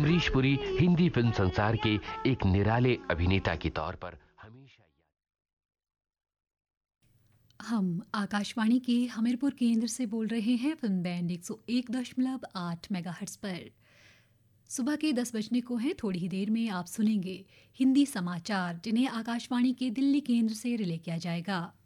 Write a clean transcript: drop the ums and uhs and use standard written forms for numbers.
Amrish Puri Hindi film संसार के एक निराले अभिनेता के तौर पर हमेशा हम आकाशवाणी के हमीरपुर केंद्र से बोल रहे हैं। फिल्म बैंड 101.8 मेगाहर्ट्ज़ पर। सुबह के 10 बजने को हैं। थोड़ी ही देर में आप सुनेंगे हिंदी समाचार, जिन्हें आकाशवाणी के दिल्ली केंद्र से रिले किया जाएगा।